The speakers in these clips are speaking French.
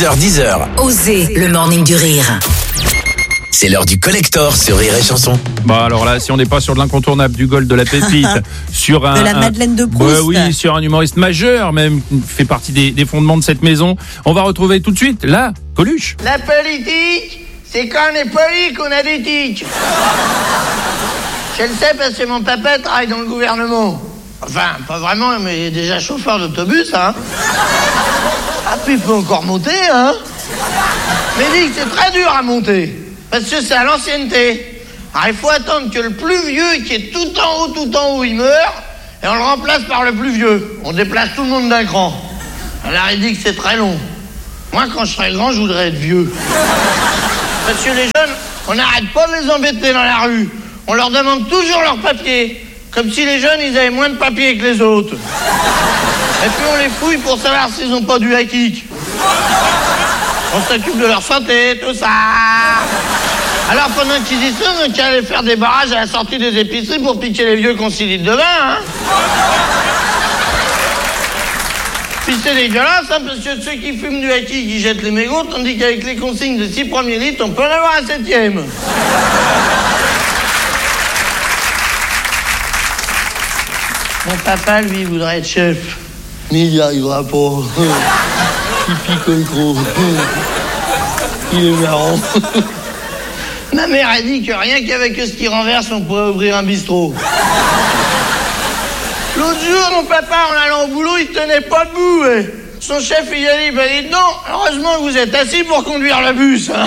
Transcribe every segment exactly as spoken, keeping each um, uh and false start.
six heures dix. Osez le morning du rire. C'est l'heure du collector sur Rire et Chanson. Bon alors là, si on n'est pas sur de l'incontournable, du Gold, de la pépite, sur un... De la Madeleine de Proust. Bah oui, sur un humoriste majeur, même, qui fait partie des, des fondements de cette maison. On va retrouver tout de suite, là, Coluche. La politique, c'est quand on est poli qu'on a des tics. Je le sais parce que mon papa travaille dans le gouvernement. Enfin, pas vraiment, mais il est déjà chauffeur d'autobus, hein. Ah, puis il peut encore monter, hein. Mais il dit que c'est très dur à monter. Parce que c'est à l'ancienneté. Alors il faut attendre que le plus vieux, qui est tout en haut, tout en haut, il meure, et on le remplace par le plus vieux. On déplace tout le monde d'un cran. Alors il dit que c'est très long. Moi, quand je serai grand, je voudrais être vieux. Parce que les jeunes, on n'arrête pas de les embêter dans la rue. On leur demande toujours leurs papiers. Comme si les jeunes, ils avaient moins de papiers que les autres. Et puis on les fouille pour savoir s'ils n'ont pas du high-kick. On s'occupe de leur santé, tout ça. Alors pendant qu'ils y sont, on a qu'à aller faire des barrages à la sortie des épiceries pour piquer les vieux qu'on six litres de vin, hein. Puis c'est dégueulasse, hein, parce que ceux qui fument du haki, ils jettent les mégots, tandis qu'avec les consignes de six premiers litres, on peut en avoir un septième. Mon papa, lui, voudrait être chef. Mais il n'y arrivera pas. Il picole trop. Il est marrant. Ma mère a dit que rien qu'avec ce qui renverse, on pourrait ouvrir un bistrot. L'autre jour, mon papa, en allant au boulot, il tenait pas debout. Et son chef, il a dit, bah dites non, heureusement que vous êtes assis pour conduire le bus. Hein.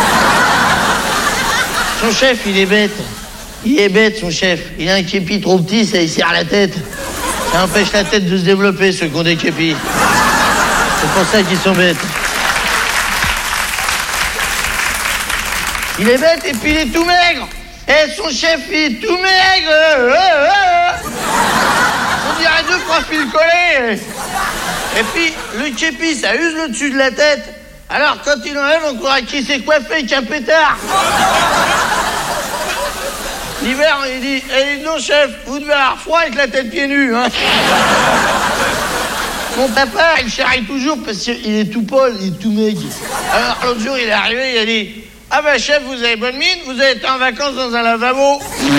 Son chef, il est bête. Il est bête, son chef. Il a un képi trop petit, ça il serre la tête. Ça empêche la tête de se développer, ceux qui ont des képis. C'est pour ça qu'ils sont bêtes. Il est bête et puis il est tout maigre. Et son chef, il est tout maigre. Euh, euh, euh. On dirait deux profils collés. Et puis, le képi, ça use le dessus de la tête. Alors, quand il enlève, on croirait qu'il s'est coiffé avec un pétard. L'hiver, il dit, eh, non, chef, vous devez avoir froid avec la tête pieds nus, hein. Mon papa, il charrie toujours parce qu'il est tout pâle, il est tout maigre. Alors, l'autre jour, il est arrivé, il a dit, ah ben, chef, vous avez bonne mine, vous avez été en vacances dans un lavabo.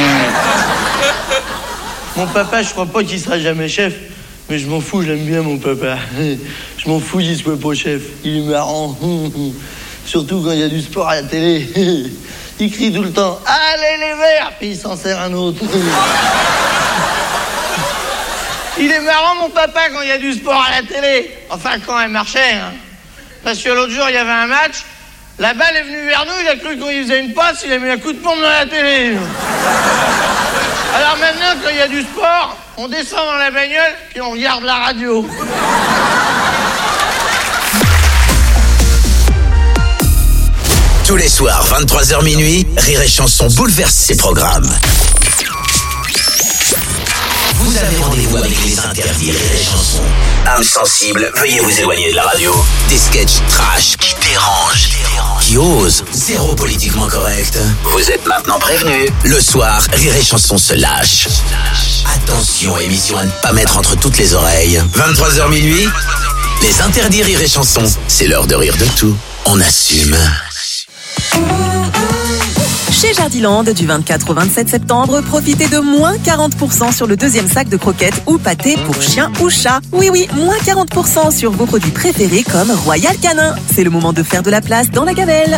Mon papa, je crois pas qu'il sera jamais chef, mais je m'en fous, j'aime bien mon papa. Je m'en fous qu'il soit pas chef, il est marrant. Surtout quand il y a du sport à la télé. Il crie tout le temps, allez les verts, puis il s'en sert un autre. Il est marrant, mon papa, quand il y a du sport à la télé. Enfin, quand elle marchait, hein. Parce que l'autre jour, il y avait un match, la balle est venue vers nous, il a cru qu'on y faisait une passe, il a mis un coup de pompe dans la télé. Alors maintenant, quand il y a du sport, on descend dans la bagnole, puis on regarde la radio. Tous les soirs, vingt-trois heures minuit, Rire et Chanson bouleverse ses programmes. Vous avez rendez-vous avec les interdits Rire et Chanson. Âme sensible, veuillez vous éloigner de la radio. Des sketchs trash qui dérangent, qui osent, zéro politiquement correct. Vous êtes maintenant prévenus. Le soir, Rire et Chanson se lâche. Attention, émission à ne pas mettre entre toutes les oreilles. vingt-trois heures minuit, les interdits Rire et Chanson. C'est l'heure de rire de tout. On assume. Chez Jardiland, du vingt-quatre au vingt-sept septembre, profitez de moins quarante pour cent sur le deuxième sac de croquettes ou pâtés pour chien ou chat. Oui, oui, moins quarante pour cent sur vos produits préférés comme Royal Canin. C'est le moment de faire de la place dans la gamelle.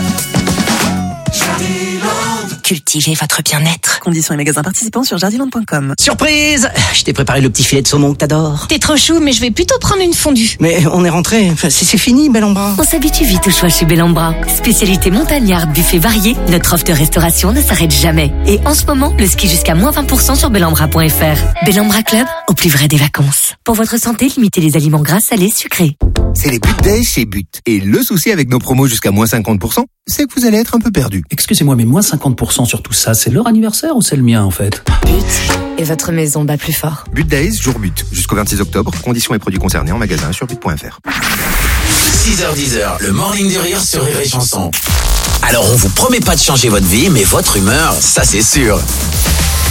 Cultivez votre bien-être. Conditions et magasins participants sur jardiland point com. Surprise! Je t'ai préparé le petit filet de saumon que t'adores. T'es trop chou, mais je vais plutôt prendre une fondue. Mais on est rentré, enfin, c'est, c'est fini, Bellambra. On s'habitue vite au choix chez Bellambra. Spécialité montagnarde, buffet varié, notre offre de restauration ne s'arrête jamais. Et en ce moment, le ski jusqu'à moins vingt pour cent sur bellambra point f r. Bellambra Club, au plus vrai des vacances. Pour votre santé, limitez les aliments gras, salés, sucrés. C'est les But Days chez But. Et le souci avec nos promos jusqu'à moins cinquante pour cent, c'est que vous allez être un peu perdu. Excusez-moi, mais moins cinquante pour cent sur tout ça, c'est leur anniversaire ou c'est le mien en fait? But. Et votre maison bat plus fort. But Days, jour but. Jusqu'au vingt-six octobre. Conditions et produits concernés en magasin sur but point f r. six heures dix, le morning du rire sur Rire et Chanson. Alors on vous promet pas de changer votre vie, mais votre humeur, ça c'est sûr.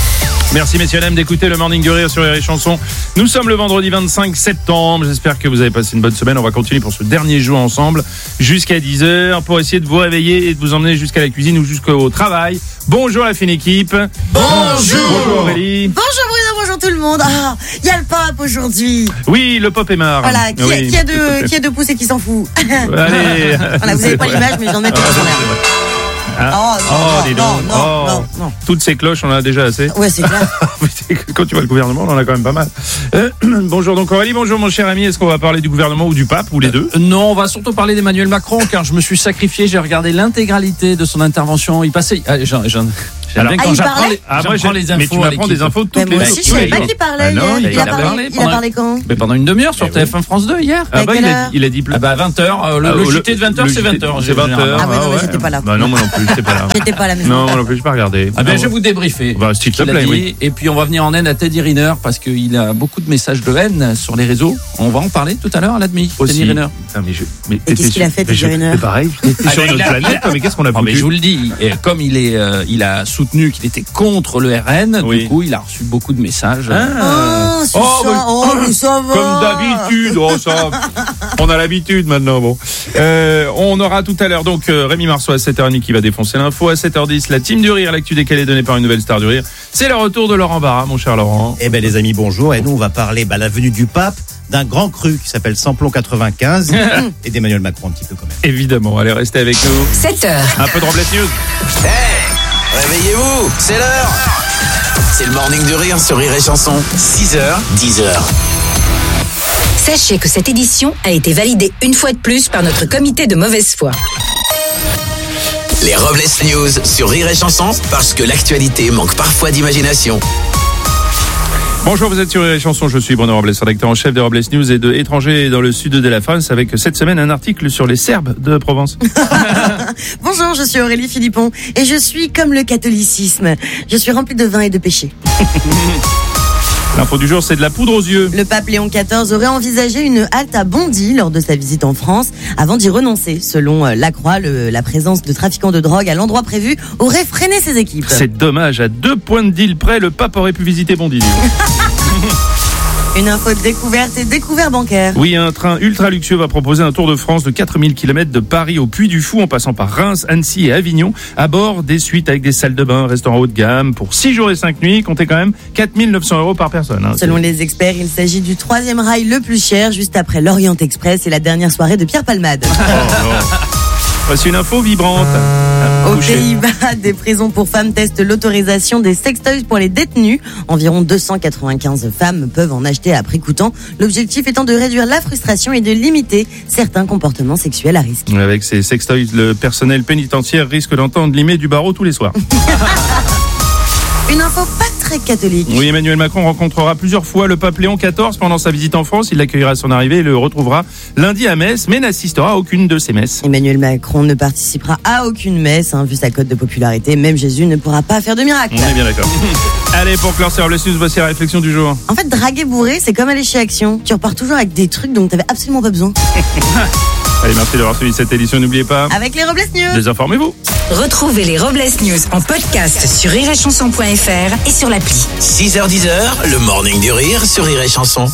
Merci messieurs dames d'écouter le Morning du Rire sur les chansons. Nous sommes le vendredi vingt-cinq septembre. J'espère que vous avez passé une bonne semaine. On va continuer pour ce dernier jour ensemble jusqu'à dix heures pour essayer de vous réveiller et de vous emmener jusqu'à la cuisine ou jusqu'au travail. Bonjour la fine équipe. Bonjour. Bonjour Aurélie. Bonjour Bruno, bonjour tout le monde. Ah, il y a le pape aujourd'hui. Oui, le pop est marre. Voilà, qui, oui. a, qui, a de, qui a de pouces et qui s'en fout. Allez. Voilà, vous n'avez pas l'image, mais j'en ai pas sur l'air. Ah. Oh, non, oh, non, dis donc. non, non, oh. non, non. Toutes ces cloches, on en a déjà assez. Ouais, c'est clair. Quand tu vois le gouvernement, on en a quand même pas mal. Euh, bonjour donc Aurélie, bonjour mon cher ami. Est-ce qu'on va parler du gouvernement ou du pape ou les deux? Euh, Non, on va surtout parler d'Emmanuel Macron car je me suis sacrifié, j'ai regardé l'intégralité de son intervention. Il passait. Ah, j'en, j'en, Alors, bien ah, quand il j'apprends parlait les, Ah, j'apprends moi, j'ai- les infos. mais tu à m'apprends l'équipe. des infos de Mais toutes moi les aussi, je savais pas qu'il parlait Ah non, hier. il Il, a a parlé, parlé il a pendant- parlé quand? Mais pendant une demi-heure sur Eh T F un France deux hier. Ah À bah quelle il a, heure il a dit plus. Ah bah vingt heures, euh, le, Ah, le le- J T de vingt heures le c'est J T, vingt heures. c'est vingt heures. Ah ouais, non, mais ouais. j'étais pas là. Bah non, moi non plus, j'étais pas là. J'étais pas à la maison. Non, moi non plus, j'ai pas regardé. Ah ben je vais vous débriefer. Bah, s'il te qu'il a plaît, dit. oui. Et puis on va venir en haine à Teddy Riner parce qu'il a beaucoup de messages de haine sur les réseaux. On va en parler tout à l'heure à la demi. Aussi. Teddy Riner. Putain, mais je, mais Et qu'est-ce qu'il a fait, mais Teddy je- Riner C'est pareil, j'étais Ah, sur mais une il autre a- planète, il a- mais qu'est-ce qu'on a Non, mais foutu? je vous le dis, et comme il est, euh, il a soutenu qu'il était contre le R N, Oui. du coup il a reçu beaucoup de messages. Ah. Oh, c'est Oh, ça. mais- Oh, mais ça va. Comme d'habitude, oh ça, on a l'habitude maintenant. Bon, euh, on aura tout à l'heure donc euh, Rémi Marceau à sept heures trente qui va défoncer l'info. À sept heures dix, la team du rire, l'actu décalée donnée par une nouvelle star du rire. C'est le retour de Laurent Barra, mon cher Laurent. Eh ben les amis, bonjour. Et nous, on va parler bah, la venue du pape, d'un grand cru qui s'appelle Samplon quatre-vingt-quinze et d'Emmanuel Macron un petit peu quand même. Évidemment, allez restez avec nous. sept heures. Un peu de Robles News. Hey, réveillez-vous, c'est l'heure. C'est le Morning du Rire sur Rire et Chanson. six heures, dix heures. Sachez que cette édition a été validée une fois de plus par notre comité de mauvaise foi. Les Robles News sur Rire et Chanson, parce que l'actualité manque parfois d'imagination. Bonjour, vous êtes sur Rire et Chanson, je suis Bruno Robles, rédacteur en chef des Robles News et de étrangers dans le sud de la France, avec cette semaine un article sur les Serbes de Provence. Bonjour, je suis Aurélie Philippon et je suis comme le catholicisme. Je suis remplie de vin et de péché. L'info du jour, c'est de la poudre aux yeux. Le pape Léon quatorze aurait envisagé une halte à Bondy lors de sa visite en France avant d'y renoncer. Selon euh, Lacroix, le, la présence de trafiquants de drogue à l'endroit prévu aurait freiné ses équipes. C'est dommage, à deux points de deal près, le pape aurait pu visiter Bondy. Une info de découverte et découvert bancaire. Oui, un train ultra luxueux va proposer un tour de France de quatre mille kilomètres de Paris au Puy du Fou en passant par Reims, Annecy et Avignon. À bord, des suites avec des salles de bain, restaurants haut de gamme pour six jours et cinq nuits. Comptez quand même quatre mille neuf cents euros par personne. Hein. Selon les experts, il s'agit du troisième rail le plus cher, juste après l'Orient Express et la dernière soirée de Pierre Palmade. Oh, non. Voici une info vibrante. Aux Couché. Pays-Bas, des prisons pour femmes testent l'autorisation des sextoys pour les détenus. Environ deux cent quatre-vingt-quinze femmes peuvent en acheter à prix coûtant. L'objectif étant de réduire la frustration et de limiter certains comportements sexuels à risque. Avec ces sextoys, le personnel pénitentiaire risque d'entendre limer du barreau tous les soirs. Une info pas très catholique. Oui, Emmanuel Macron rencontrera plusieurs fois le pape Léon quatorze pendant sa visite en France. Il l'accueillera à son arrivée et le retrouvera lundi à Metz, mais n'assistera à aucune de ces messes. Emmanuel Macron ne participera à aucune messe, hein, vu sa cote de popularité. Même Jésus ne pourra pas faire de miracle. On est bien d'accord. Allez, pour clore ces Robles News, voici la réflexion du jour. En fait, draguer bourré, c'est comme aller chez Action. Tu repars toujours avec des trucs dont t'avais absolument pas besoin. Allez, merci d'avoir suivi cette édition. N'oubliez pas, Avec les Robles News. désinformez-vous. Retrouvez les Robles News en podcast sur rire et chanson point f r et sur l'appli. six heures, dix heures, le Morning du Rire sur Rire et Chanson.